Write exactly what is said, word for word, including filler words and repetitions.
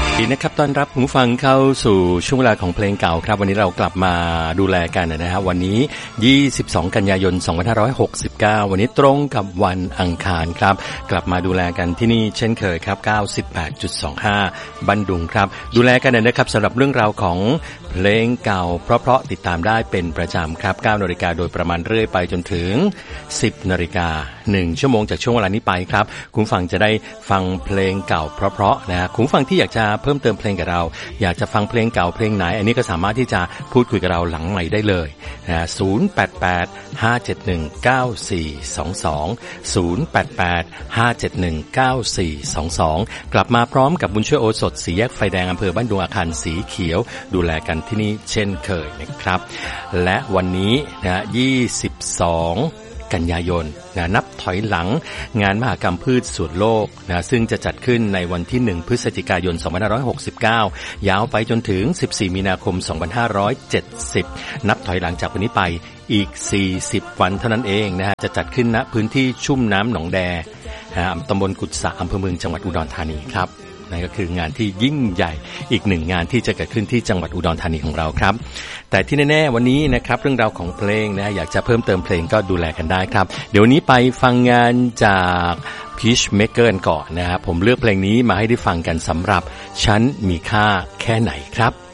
ดีนะครับต้อนรับผู้ฟังเข้าสู่ช่วงเวลาของเพลงเก่าครับวันนี้เรากลับมาดูแลกันนะฮะวันนี้ยี่สิบสองกันยายนสองพันห้าร้อยหกสิบเก้าวันนี้ตรงกับวันอังคารครับกลับมาดูแลกันที่นี่เช่นเคยครับ เก้าสิบแปดจุดสองห้า บันดุงครับดูแลกันนะครับสำหรับเรื่องราวของเพลงเก่าเพราะๆติดตามได้เป็นประจำครับ เก้านาฬิกาโดยประมาณเรื่อยไปจนถึง สิบนาฬิกาหนึ่งชั่วโมงจากช่วงเวลานี้ไปครับคุณฟังจะได้ฟังเพลงเก่าเพราะๆนะคุณฟังที่อยากจะเพิ่มเติมเพลงกับเราอยากจะฟังเพลงเก่าเพลงไหนอันนี้ก็สามารถที่จะพูดคุยกับเราหลังใหม่ได้เลยนะศูนย์ แปด แปด ห้า เจ็ด หนึ่ง เก้า สี่ สอง สอง ศูนย์ แปด แปด ห้า เจ็ด หนึ่ง เก้า สี่ สอง สองกลับมาพร้อมกับบุญช่วยโอสถสีแยกไฟแดงอำเภอบ้านดุงอาคารสีเขียวดูแลกันที่นี่เช่นเคยนะครับและวันนี้นะยี่สิบสองกันยายนนะนับถอยหลังงานมหกรรมพืชสวนโลกนะซึ่งจะจัดขึ้นในวันที่หนึ่งพฤศจิกายนสองพันห้าร้อยหกสิบเก้ายาวไปจนถึงสิบสี่มีนาคมสองพันห้าร้อยเจ็ดสิบนับถอยหลังจากวันนี้ไปอีกสี่สิบวันเท่านั้นเองนะฮะจะจัดขึ้นณพื้นที่ชุ่มน้ำหนองแดนะตำบลกุดสะอำเภอเมืองจังหวัดอุดรธานีครับนั่นก็คืองานที่ยิ่งใหญ่อีกหนึ่งงานที่จะเกิดขึ้นที่จังหวัดอุดรธานีของเราครับแต่ที่แน่ๆวันนี้นะครับเรื่องราวของเพลงนะอยากจะเพิ่มเติมเพลงก็ดูแลกันได้ครับเดี๋ยวนี้ไปฟังงานจาก Peacemaker ก่อนนะครับผมเลือกเพลงนี้มาให้ได้ฟังกันสำหรับฉันมีค่าแค่ไหนครับ